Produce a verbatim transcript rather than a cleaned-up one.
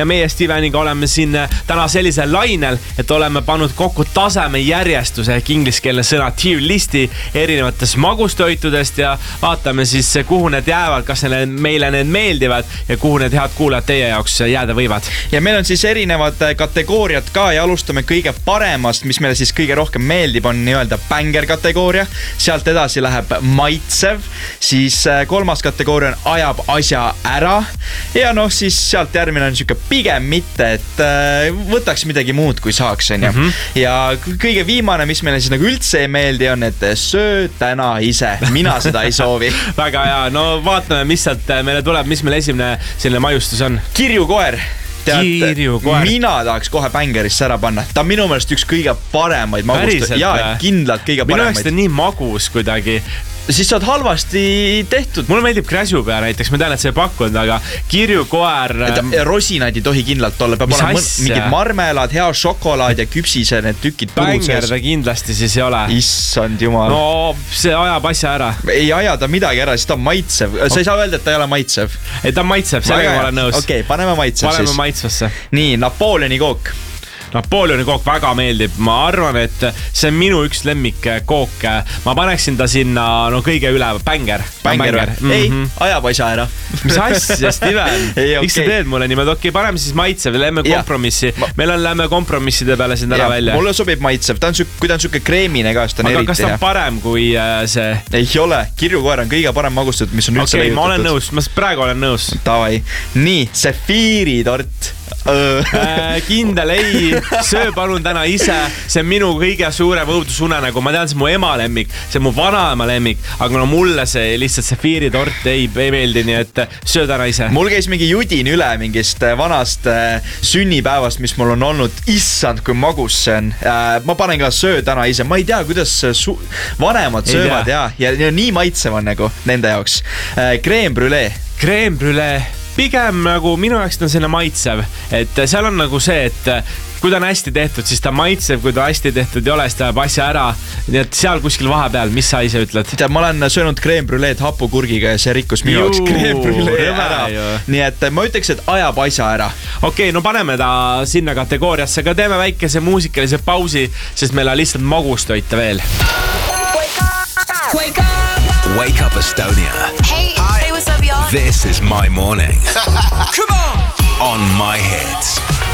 ja meie Steveniga oleme siin täna sellisel lainel, et oleme pannud kokku taseme järjestuse ehk ingliskeelne sõna tier listi erinevatest magustoitudest ja vaatame siis, kuhu need jäävad, kas need meile need meeldivad ja kuhu need head kuulajad teie jaoks jääda võivad. Ja meil on siis erinevad kategooriad ka ja alustame kõige paremast, mis meile siis kõige rohkem meeldib, on nii-öelda banger kategooria. Sealt edasi läheb maitsev, siis kolmas kategooria on ajab asja ära ja noh, siis sealt järgmine on siuke pigem mitte, et võtaks midagi muud, kui saaks, on ju. Mm-hmm. Ja kõige viimane, mis meile siis nagu üldse ei meeldi, on, et söö täna ise. Mina seda ei soovi. Väga hea, no vaatame, mis sealt meile tuleb, mis meil esimene selline maiustus on. Kirjukoer. Tead, mina tahaks kohe bängerisse ära panna. Ta on minu meelest üks kõige paremaid magust. Jaa, kindlalt kõige paremaid. Minu jaoks ta nii magus kuidagi. Siis sa oled halvasti tehtud. Mulle meeldib Gräsupea näiteks, ma tean, et see ei pakkunud, aga kirjukoer... Rosinaid ei tohi kindlalt olla, peab olema mingid marmelad, hea šokolaad ja küpsise need tükid. Bänger ta kindlasti siis ei ole. Issand jumal. No see ajab asja ära. Ei aja ta midagi ära, siis ta on maitsev. Sa ei saa öelda, et ta ei ole maitsev. Ei, ta on maitsev, sellega ma olen nõus. Okei, paneme maitsev siis. Paneme maitsvasse. Nii, Napoleoni kook. Napoleoni kook väga meeldib. Ma arvan, et see on minu üks lemmik kook. Ma paneksin ta sinna no kõige üle. Bänger. Bänger. Mm-hmm. Ei, ajab asja ära. Mis asja, Steven? Ei, okay. Miks sa teed mulle niimoodi? Okei, paneme siis maitsev. Lähme kompromissi. Ma... Meil on lähme kompromisside peale siin ära välja. Mulle sobib maitsev. Ta on süük, kui ta on süüke kreemine ka, ta on aga eriti. Kas ta on parem kui see? Ei ole. Kirjukoer on kõige parem magustatud, mis on üldse okay, leiutatud. Ma olen nõus. Ma praegu olen nõus. Tavai. Nii, sefiiritort. äh, kindel ei. Söö palun täna ise. See on minu kõige suurem õudusunenägu. Ma tean, see on mu ema lemmik. See on mu vanaema lemmik. Aga no mulle see lihtsalt sefiiritort ei, ei meeldi, nii et söö täna ise. Mul käis mingi judin üle mingist vanast sünnipäevast, mis mul on olnud. Issand, kui magus see on. Ma panen ka söö täna ise. Ma ei tea, kuidas su- vanemad ei söövad ja, ja, ja nii maitsev on nagu nende jaoks. Crème brûlée. Crème brûlée. Pigem nagu minu jaoks on selline maitsev, et seal on nagu see, et kui ta on hästi tehtud, siis ta maitsev, kui ta hästi tehtud ei ole, siis ta jääb asja ära. Nii et seal kuskil vahepeal, mis sa ise ütled? Tead, ma olen söönud crème brûleed hapukurgiga ja see rikkus minu jaoks crème brûlee ära. Nii et ma ütleks, et ajab asja ära. Okei, okay, no paneme ta sinna kategooriasse, aga teeme väikese muusikalise pausi, sest meil on lihtsalt magustoita veel. Wake up! Wake up! Wake up Estonia. Hey, Hi. Hey, what's up, y'all? This is my morning. Come on! On my hits.